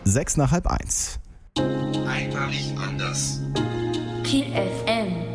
6 nach halb 1. Einmalig anders. Kiel FM.